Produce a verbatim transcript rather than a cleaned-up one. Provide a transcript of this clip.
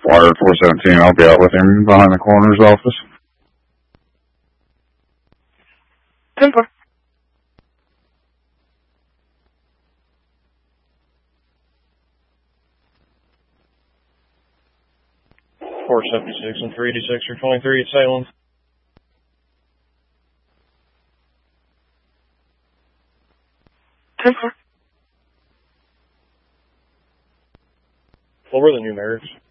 Wire four seventeen, I'll be out with him behind the coroner's office. ten four. four seventy-six and three eighty-six or twenty-three at Salem. ten four. What were the numerics?